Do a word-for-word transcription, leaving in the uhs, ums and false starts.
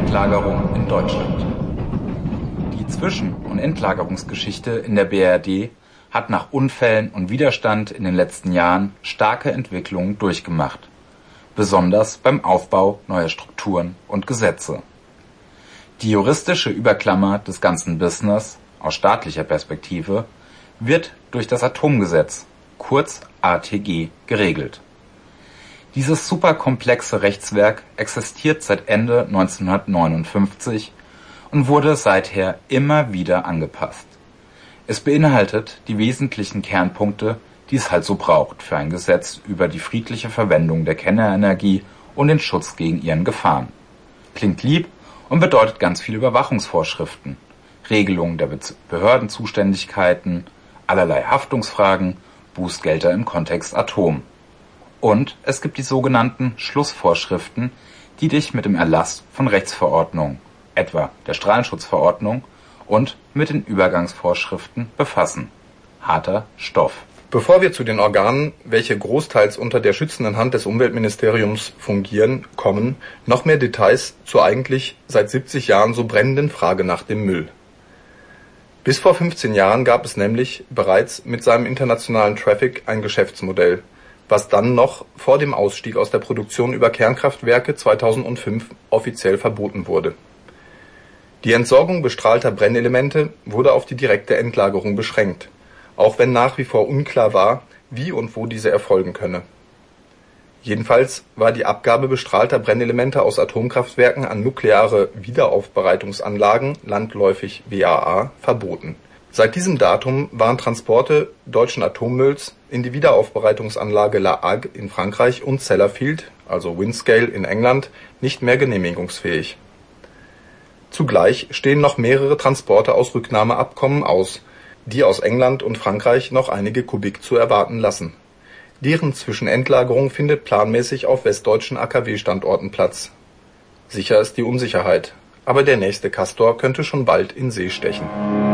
Endlagerung in Deutschland. Die Zwischen- und Endlagerungsgeschichte in der B R D hat nach Unfällen und Widerstand in den letzten Jahren starke Entwicklungen durchgemacht, besonders beim Aufbau neuer Strukturen und Gesetze. Die juristische Überklammer des ganzen Business aus staatlicher Perspektive wird durch das Atomgesetz, kurz A T G, geregelt. Dieses superkomplexe Rechtswerk existiert seit Ende neunzehnhundertneunundfünfzig und wurde seither immer wieder angepasst. Es beinhaltet die wesentlichen Kernpunkte, die es halt so braucht für ein Gesetz über die friedliche Verwendung der Kernenergie und den Schutz gegen ihren Gefahren. Klingt lieb und bedeutet ganz viele Überwachungsvorschriften, Regelungen der Behördenzuständigkeiten, allerlei Haftungsfragen, Bußgelder im Kontext Atom. Und es gibt die sogenannten Schlussvorschriften, die dich mit dem Erlass von Rechtsverordnungen, etwa der Strahlenschutzverordnung, und mit den Übergangsvorschriften befassen. Harter Stoff. Bevor wir zu den Organen, welche großteils unter der schützenden Hand des Umweltministeriums fungieren, kommen, noch mehr Details zur eigentlich seit siebzig Jahren so brennenden Frage nach dem Müll. Bis vor fünfzehn Jahren gab es nämlich bereits mit seinem internationalen Traffic ein Geschäftsmodell, was dann noch vor dem Ausstieg aus der Produktion über Kernkraftwerke zweitausendfünf offiziell verboten wurde. Die Entsorgung bestrahlter Brennelemente wurde auf die direkte Endlagerung beschränkt, auch wenn nach wie vor unklar war, wie und wo diese erfolgen könne. Jedenfalls war die Abgabe bestrahlter Brennelemente aus Atomkraftwerken an nukleare Wiederaufbereitungsanlagen, landläufig W A A, verboten. Seit diesem Datum waren Transporte deutschen Atommülls in die Wiederaufbereitungsanlage La Hague in Frankreich und Sellafield, also Windscale in England, nicht mehr genehmigungsfähig. Zugleich stehen noch mehrere Transporte aus Rücknahmeabkommen aus, die aus England und Frankreich noch einige Kubik zu erwarten lassen. Deren Zwischenendlagerung findet planmäßig auf westdeutschen A K W-Standorten Platz. Sicher ist die Unsicherheit, aber der nächste Castor könnte schon bald in See stechen.